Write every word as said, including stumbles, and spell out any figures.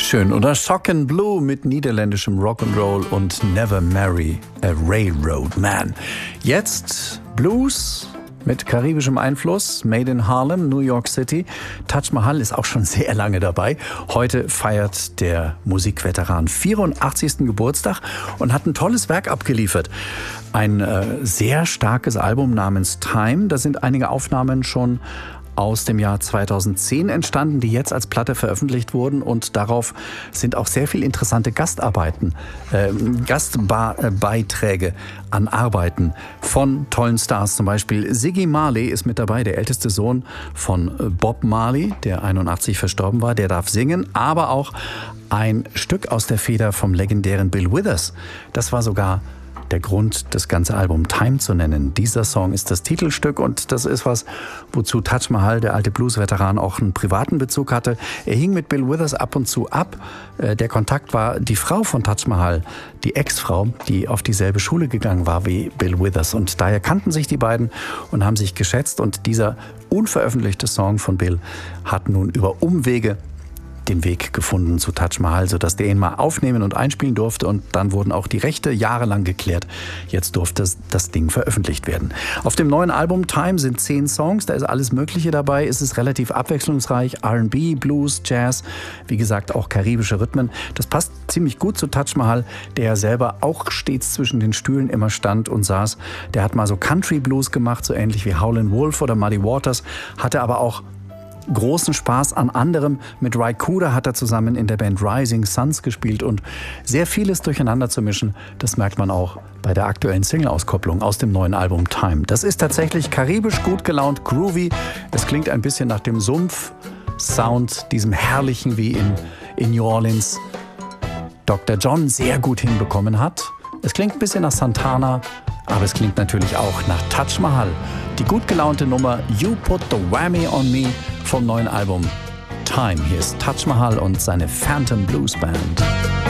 Schön, oder? Shock and Blue mit niederländischem Rock'n'Roll und Never Marry a Railroad Man. Jetzt Blues mit karibischem Einfluss, Made in Harlem, New York City. Taj Mahal ist auch schon sehr lange dabei. Heute feiert der Musikveteran vierundachtzigsten Geburtstag und hat ein tolles Werk abgeliefert. Ein äh, sehr starkes Album namens Time. Da sind einige Aufnahmen schon aus dem Jahr zweitausendzehn entstanden, die jetzt als Platte veröffentlicht wurden, und darauf sind auch sehr viele interessante Gastarbeiten, äh, Gastbeiträge an Arbeiten von tollen Stars. Zum Beispiel Ziggy Marley ist mit dabei, der älteste Sohn von Bob Marley, der einundachtzig verstorben war, der darf singen, aber auch ein Stück aus der Feder vom legendären Bill Withers. Das war sogar der Grund, das ganze Album Time zu nennen. Dieser Song ist das Titelstück, und das ist was, wozu Taj Mahal, der alte Blues-Veteran, auch einen privaten Bezug hatte. Er hing mit Bill Withers ab und zu ab. Der Kontakt war die Frau von Taj Mahal, die Ex-Frau, die auf dieselbe Schule gegangen war wie Bill Withers. Und daher kannten sich die beiden und haben sich geschätzt. Und dieser unveröffentlichte Song von Bill hat nun über Umwege den Weg gefunden zu Taj Mahal, sodass der ihn mal aufnehmen und einspielen durfte, und dann wurden auch die Rechte jahrelang geklärt. Jetzt durfte das Ding veröffentlicht werden. Auf dem neuen Album Time sind zehn Songs, da ist alles Mögliche dabei. Es ist relativ abwechslungsreich, R and B, Blues, Jazz, wie gesagt auch karibische Rhythmen. Das passt ziemlich gut zu Taj Mahal, der selber auch stets zwischen den Stühlen immer stand und saß. Der hat mal so Country Blues gemacht, so ähnlich wie Howlin' Wolf oder Muddy Waters, hatte aber auch großen Spaß an anderem. Mit Ry Cooder hat er zusammen in der Band Rising Suns gespielt, und sehr vieles durcheinander zu mischen, das merkt man auch bei der aktuellen Single-Auskopplung aus dem neuen Album Time. Das ist tatsächlich karibisch, gut gelaunt, groovy. Es klingt ein bisschen nach dem Sumpf-Sound, diesem herrlichen, wie in, in New Orleans Doktor John sehr gut hinbekommen hat. Es klingt ein bisschen nach Santana, aber es klingt natürlich auch nach Taj Mahal. Die gut gelaunte Nummer You Put the Whammy on Me vom neuen Album Time. Hier ist Taj Mahal und seine Phantom Blues Band.